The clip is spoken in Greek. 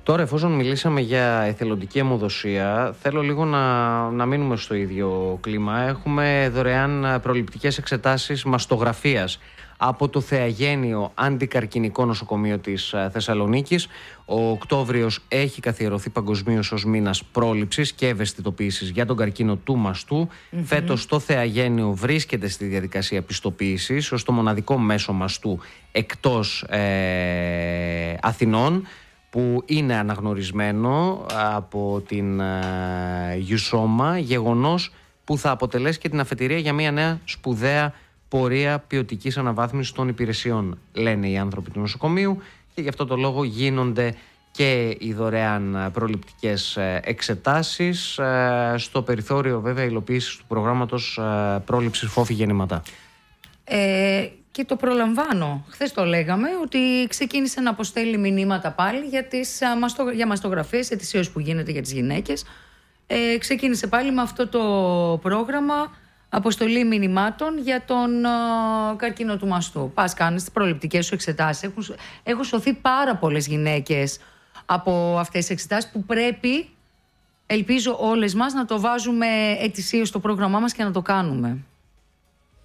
Τώρα, εφόσον μιλήσαμε για εθελοντική αιμοδοσία, θέλω λίγο να μείνουμε στο ίδιο κλίμα. Έχουμε δωρεάν προληπτικές εξετάσεις μαστογραφίας από το Θεαγένειο Αντικαρκινικό Νοσοκομείο της Θεσσαλονίκης. Ο Οκτώβριος έχει καθιερωθεί παγκοσμίως ως μήνας πρόληψης και ευαισθητοποίησης για τον καρκίνο του μαστού. Φέτος το Θεαγένειο βρίσκεται στη διαδικασία πιστοποίησης ως το μοναδικό μέσο μαστού εκτός Αθηνών, που είναι αναγνωρισμένο από την Γιουσόμα, γεγονός που θα αποτελέσει και την αφετηρία για μια νέα σπουδαία πορεία ποιοτικής αναβάθμισης των υπηρεσιών, λένε οι άνθρωποι του νοσοκομείου, και γι' αυτό το λόγο γίνονται και οι δωρεάν προληπτικές εξετάσεις, στο περιθώριο βέβαια υλοποίησης του προγράμματος πρόληψης φόφη γεννηματά. Και το προλαμβάνω. Χθες το λέγαμε ότι ξεκίνησε να αποστέλει μηνύματα πάλι για μαστογραφίες ετησίως που γίνεται για τις γυναίκες. Ξεκίνησε πάλι με αυτό το πρόγραμμα αποστολή μηνυμάτων για τον καρκίνο του μαστού. Πας, κάνεις τις προληπτικές σου εξετάσεις. Έχουν σωθεί πάρα πολλές γυναίκες από αυτές τις εξετάσεις που πρέπει, ελπίζω όλες μας, να το βάζουμε ετησίως στο πρόγραμμά μας και να το κάνουμε.